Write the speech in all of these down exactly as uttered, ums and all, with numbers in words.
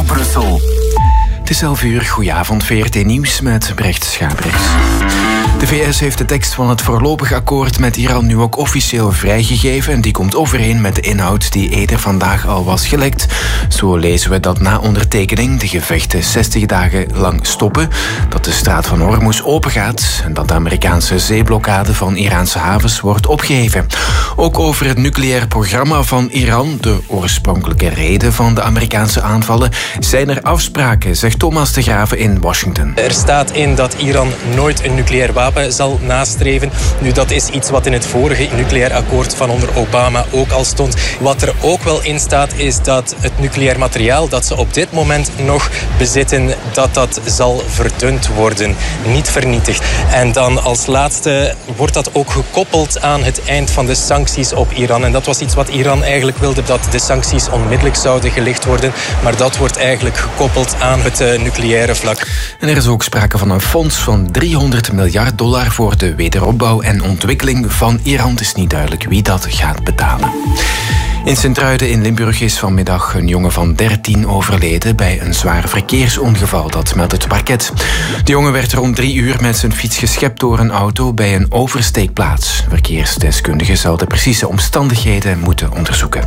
Brussel. Het is elf uur, goedenavond, V R T Nieuws met Brecht Schabrix. De V S heeft de tekst van het voorlopig akkoord met Iran nu ook officieel vrijgegeven en die komt overeen met de inhoud die eerder vandaag al was gelekt. Zo lezen we dat na ondertekening de gevechten zestig dagen lang stoppen, dat de straat van Hormuz opengaat en dat de Amerikaanse zeeblokkade van Iraanse havens wordt opgeheven. Ook over het nucleair programma van Iran, de oorspronkelijke reden van de Amerikaanse aanvallen, zijn er afspraken, zegt Thomas de Graven in Washington. Er staat in dat Iran nooit een nucleair wapen zal nastreven. Nu, dat is iets wat in het vorige nucleair akkoord van onder Obama ook al stond. Wat er ook wel in staat is dat het nucleair materiaal dat ze op dit moment nog bezitten, dat dat zal verdund worden, niet vernietigd. En dan als laatste wordt dat ook gekoppeld aan het eind van de sancties op Iran. En dat was iets wat Iran eigenlijk wilde, dat de sancties onmiddellijk zouden gelicht worden. Maar dat wordt eigenlijk gekoppeld aan het uh, nucleaire vlak. En er is ook sprake van een fonds van driehonderd miljard dollar voor de wederopbouw en ontwikkeling van Iran. Het is niet duidelijk wie dat gaat betalen. In Sint-Truiden in Limburg is vanmiddag een jongen van dertien overleden bij een zwaar verkeersongeval, dat meldt het parket. De jongen werd rond drie uur met zijn fiets geschept door een auto bij een oversteekplaats. Verkeersdeskundigen zal de precieze omstandigheden moeten onderzoeken.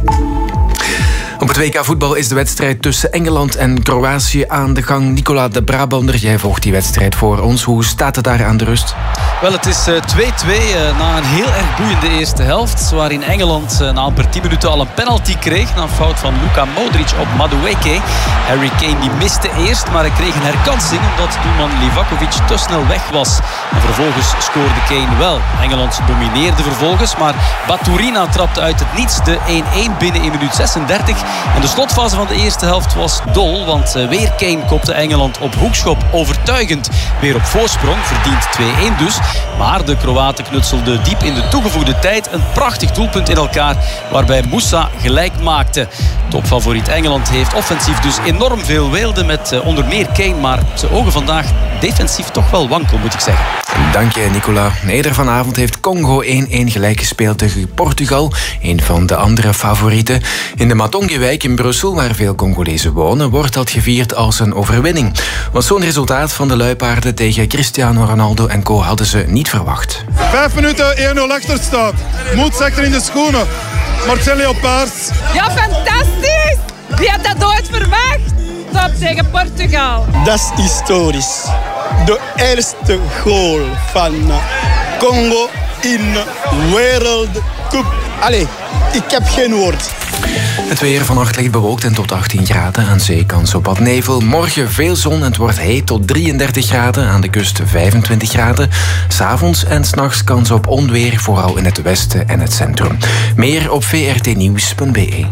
Op het W K voetbal is de wedstrijd tussen Engeland en Kroatië aan de gang. Nicola de Brabander, jij volgt die wedstrijd voor ons. Hoe staat het daar aan de rust? Wel, het is twee-twee uh, na een heel erg boeiende eerste helft, waarin Engeland uh, na amper tien minuten al een penalty kreeg na een fout van Luka Modric op Madueke. Harry Kane die miste eerst, maar hij kreeg een herkansing omdat doelman Livakovic te snel weg was. En vervolgens scoorde Kane wel. Engeland domineerde vervolgens, maar Baturina trapte uit het niets de één-één binnen in minuut zesendertig. En de slotfase van de eerste helft was dol, want uh, weer Kane kopte Engeland op hoekschop overtuigend weer op voorsprong, verdient twee-één dus. Maar de Kroaten knutselden diep in de toegevoegde tijd een prachtig doelpunt in elkaar, waarbij Moussa gelijk maakte. Topfavoriet Engeland heeft offensief dus enorm veel weelde met uh, onder meer Kane, maar zijn ogen vandaag defensief toch wel wankel, moet ik zeggen. Dank je, Nicola. Eerder vanavond heeft Congo één-één gelijk gespeeld tegen Portugal, een van de andere favorieten. In de Matongewijk in Brussel, waar veel Congolezen wonen, wordt dat gevierd als een overwinning. Want zo'n resultaat van de luipaarden tegen Cristiano Ronaldo en co hadden ze niet verwacht. Vijf minuten één-nul achterstand. Moed zegt er in de schoenen. Maar het zijn leopards. Ja, fantastisch! Wie had dat nooit verwacht? Top tegen Portugal. Dat is historisch. De eerste goal van Congo in World Cup. Allee, ik heb geen woord. Het weer vannacht licht bewolkt en tot achttien graden. Aan zee kans op wat nevel. Morgen veel zon en het wordt heet tot drieëndertig graden. Aan de kust vijfentwintig graden. 's Avonds en 's nachts kans op onweer, vooral in het westen en het centrum. Meer op v r t nieuws punt b e.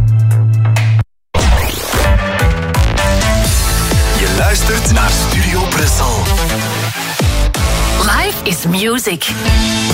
Je luistert naar Studio Brussel. Life is music.